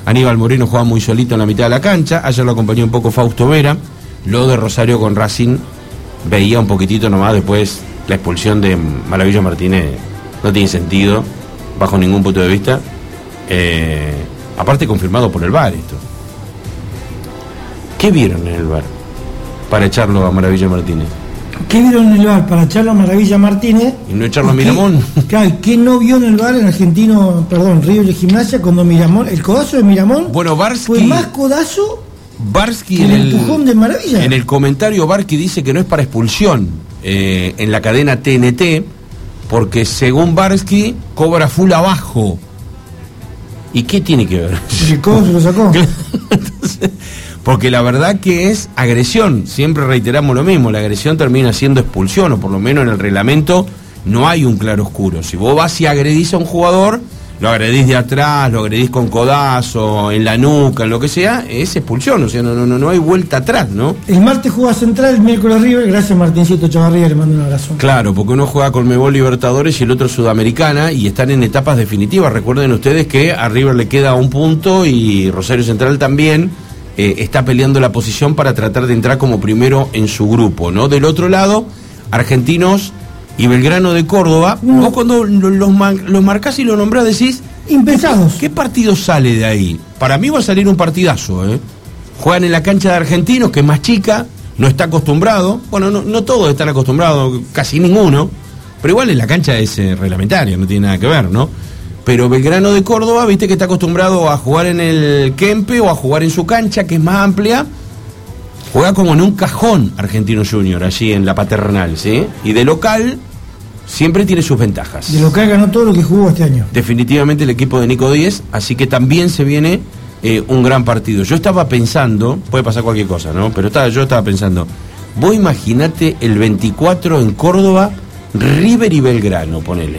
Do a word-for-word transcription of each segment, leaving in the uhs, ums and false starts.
Aníbal Moreno jugaba muy solito en la mitad de la cancha, ayer lo acompañó un poco Fausto Vera. Lo de Rosario con Racing veía un poquitito nomás, después la expulsión de Maravilla Martínez no tiene sentido bajo ningún punto de vista, eh, aparte confirmado por el V A R esto. ¿Qué vieron en el V A R para echarlo a Maravilla Martínez? ¿Qué vieron en el V A R para echarlo a Maravilla Martínez? Y no echarlo a Miramón. Claro, ¿qué no vio en el V A R en Argentino, perdón, River de Gimnasia cuando Miramón, el codazo de Miramón? Bueno, Barsky, fue más codazo Barsky que en el el empujón de Maravilla. En el comentario Barsky dice que no es para expulsión eh, en la cadena T N T, porque según Barsky cobra full abajo. ¿Y qué tiene que ver? ¿Cómo se lo sacó? Entonces, porque la verdad que es agresión, siempre reiteramos lo mismo, la agresión termina siendo expulsión, o por lo menos en el reglamento no hay un claro oscuro. Si vos vas y agredís a un jugador, lo agredís de atrás, lo agredís con codazo, en la nuca, en lo que sea, es expulsión, o sea, no, no, no hay vuelta atrás, ¿no? El martes juega Central, el miércoles River, gracias Martincito Chavarría, le mando un abrazo. Claro, porque uno juega Conmebol Libertadores y el otro Sudamericana, y están en etapas definitivas. Recuerden ustedes que a River le queda un punto y Rosario Central también eh, está peleando la posición para tratar de entrar como primero en su grupo, ¿no? Del otro lado, Argentinos y Belgrano de Córdoba. No. Vos cuando los, man, los marcás y los nombrás decís, impensados. ¿qué, ¿qué partido sale de ahí? Para mí va a salir un partidazo, ¿eh? Juegan en la cancha de Argentinos, que es más chica, no está acostumbrado. Bueno, no, no todos están acostumbrados, casi ninguno, pero igual en la cancha es eh, reglamentaria, no tiene nada que ver, ¿no? Pero Belgrano de Córdoba, viste que está acostumbrado a jugar en el Kempe o a jugar en su cancha, que es más amplia. Juega como en un cajón Argentino Junior, allí en la Paternal, ¿sí? Y de local siempre tiene sus ventajas. De local ganó todo lo que jugó este año. Definitivamente el equipo de Nico Díez, así que también se viene eh, un gran partido. Yo estaba pensando, puede pasar cualquier cosa, ¿no? Pero estaba, yo estaba pensando, vos imaginate el veinticuatro en Córdoba, River y Belgrano, ponele.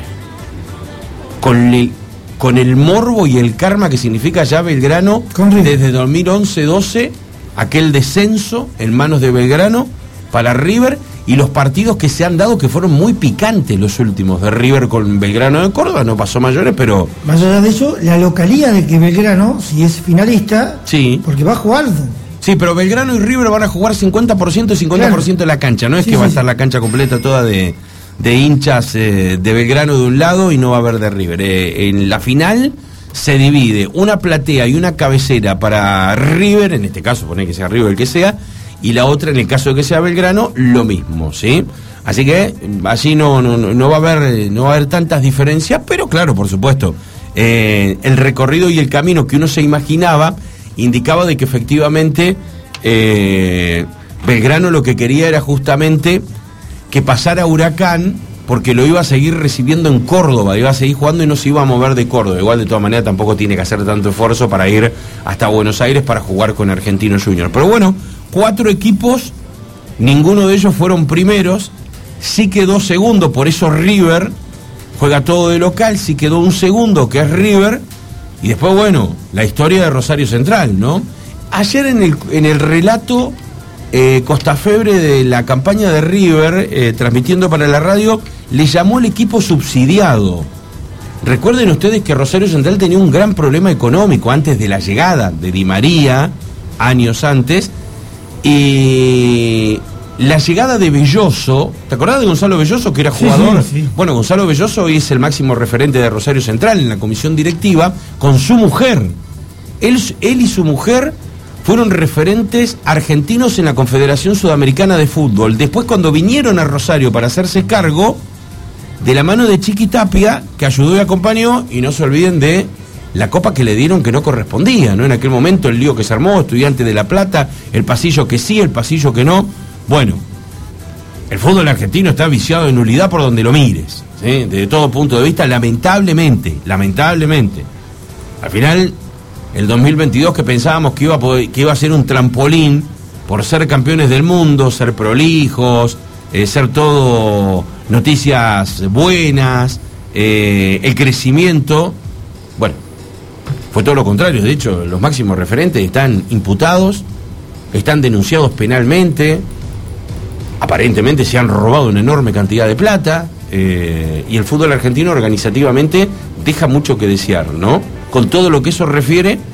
Con el, con el morbo y el karma que significa ya Belgrano desde dos mil once doce, aquel descenso en manos de Belgrano para River, y los partidos que se han dado que fueron muy picantes los últimos de River con Belgrano de Córdoba, no pasó mayores, pero... Más allá de eso, la localía de que Belgrano, si es finalista, sí, porque va a jugar... Sí, pero Belgrano y River van a jugar cincuenta por ciento y cincuenta por ciento claro. de la cancha, no es sí, que sí, va a estar sí. la cancha completa toda de, de hinchas eh, de Belgrano de un lado y no va a haber de River. Eh, en la final se divide una platea y una cabecera para River, en este caso poner que sea River el que sea, y la otra, en el caso de que sea Belgrano, lo mismo, ¿sí? Así que allí no, no, no va a haber no va a haber tantas diferencias, pero claro, por supuesto, eh, el recorrido y el camino que uno se imaginaba indicaba de que efectivamente eh, Belgrano lo que quería era justamente que pasara Huracán, porque lo iba a seguir recibiendo en Córdoba, iba a seguir jugando y no se iba a mover de Córdoba. Igual de todas maneras tampoco tiene que hacer tanto esfuerzo para ir hasta Buenos Aires para jugar con Argentino Junior. Pero bueno, cuatro equipos, ninguno de ellos fueron primeros, sí quedó segundo, por eso River juega todo de local, sí quedó un segundo que es River, y después bueno, la historia de Rosario Central, ¿no? Ayer en el, en el relato eh, Costafebre de la campaña de River, eh, transmitiendo para la radio, le llamó el equipo subsidiado. Recuerden ustedes que Rosario Central tenía un gran problema económico antes de la llegada de Di María, años antes, y la llegada de Belloso, ¿te acordás de Gonzalo Belloso, que era jugador? Sí, sí, sí. Bueno, Gonzalo Belloso hoy es el máximo referente de Rosario Central en la comisión directiva, con su mujer. Él, él y su mujer fueron referentes argentinos en la Confederación Sudamericana de Fútbol. Después, cuando vinieron a Rosario para hacerse cargo, de la mano de Chiqui Tapia, que ayudó y acompañó, y no se olviden de la copa que le dieron que no correspondía, ¿no? En aquel momento el lío que se armó, Estudiantes de La Plata, el pasillo que sí, el pasillo que no. Bueno, el fútbol argentino está viciado de nulidad por donde lo mires, ¿sí? Desde todo punto de vista, lamentablemente, lamentablemente. Al final, el dos mil veintidós que pensábamos que iba a poder, que iba a ser un trampolín por ser campeones del mundo, ser prolijos, eh, ser todo noticias buenas, eh, el crecimiento, bueno, fue todo lo contrario. De hecho, los máximos referentes están imputados, están denunciados penalmente, aparentemente se han robado una enorme cantidad de plata, eh, y el fútbol argentino organizativamente deja mucho que desear, ¿no? Con todo lo que eso refiere